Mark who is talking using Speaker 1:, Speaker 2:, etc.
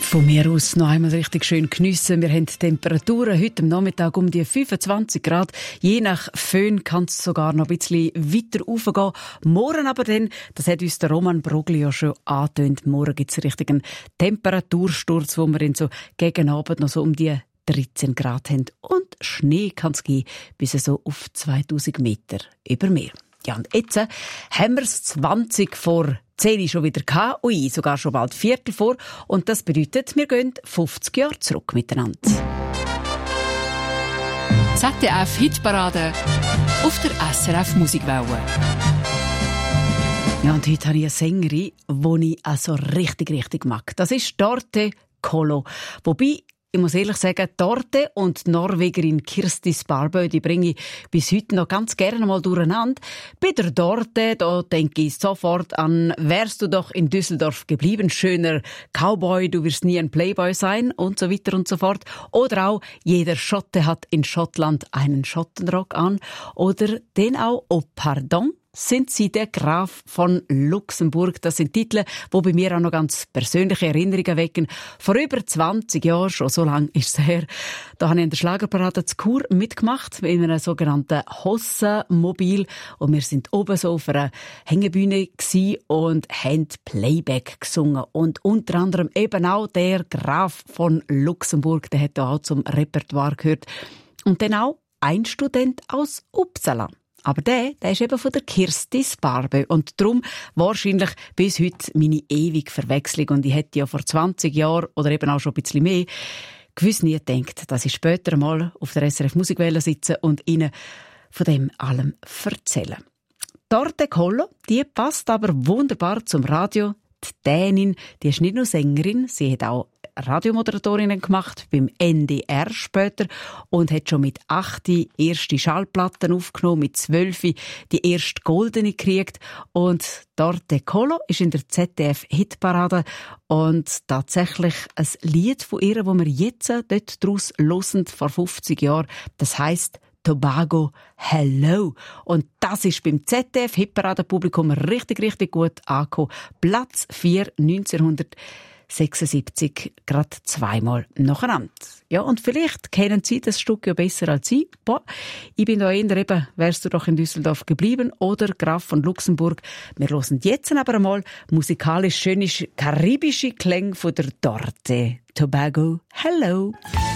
Speaker 1: Von mir aus noch einmal richtig schön geniessen. Wir haben Temperaturen heute am Nachmittag um die 25 Grad. Je nach Föhn kann es sogar noch ein bisschen weiter raufgehen. Morgen aber dann, das hat uns der Roman Brogli ja schon angetönt, morgen gibt es einen richtigen Temperatursturz, wo wir dann so gegen Abend noch so um die 13 Grad haben. Und Schnee kann es gehen bis so auf 2000 Meter über Meer. Ja, und jetzt haben wir es 20 vor 10 schon wieder gehabt. Ui, sogar schon bald Viertel vor. Und das bedeutet, wir gehen 50 Jahre zurück miteinander.
Speaker 2: ZDF-Hitparade auf der SRF Musikwelle.
Speaker 1: Ja, und heute habe ich eine Sängerin, die ich also richtig mag. Das ist Dorte Kolo. Wobei, ich muss ehrlich sagen, Dorte und die Norwegerin Kirsti Sparbø, die bringe ich bis heute noch ganz gerne mal durcheinander. Bei der Dorte, da denke ich sofort an «Wärst du doch in Düsseldorf geblieben, schöner Cowboy, du wirst nie ein Playboy sein» und so weiter und so fort. Oder auch «Jeder Schotte hat in Schottland einen Schottenrock an». Oder den auch «Oh pardon». Sind Sie der Graf von Luxemburg? Das sind Titel, die bei mir auch noch ganz persönliche Erinnerungen wecken. Vor über 20 Jahren, schon so lange ist es her, da habe ich in der Schlagerparade zu Chur mitgemacht, in einem sogenannten Hossenmobil. Und wir sind oben so auf einer Hängebühne gsi und haben Playback gesungen. Und unter anderem eben auch der Graf von Luxemburg, der hat da auch zum Repertoire gehört. Und dann auch ein Student aus Uppsala. Aber der ist eben von der Kirsti Sparbø. Und darum wahrscheinlich bis heute meine ewige Verwechslung. Und ich hätte ja vor 20 Jahren oder eben auch schon ein bisschen mehr gewiss nie gedacht, dass ich später einmal auf der SRF Musikwelle sitze und Ihnen von dem allem erzähle. Dorte Kolo, die passt aber wunderbar zum Radio. Die Dänin, die ist nicht nur Sängerin, sie hat auch Radiomoderatorin gemacht, beim NDR später, und hat schon mit 8 erste Schallplatten aufgenommen, mit 12 die erste goldene gekriegt. Und Dorte Kolo ist in der ZDF-Hitparade und tatsächlich ein Lied von ihr, das wir jetzt dort draus hören, vor 50 Jahren, das heisst Tobago Hello. Und das ist beim ZDF-Hitparade-Publikum richtig gut angekommen. Platz 4, 1976, gerade zweimal nacheinander. Ja, und vielleicht kennen Sie das Stück ja besser als ich. Boah, ich bin da eher eben, «Wärst du doch in Düsseldorf geblieben» oder «Graf von Luxemburg». Wir hören jetzt aber einmal musikalisch schöne karibische Klänge von der Dorte. Tobago Hello.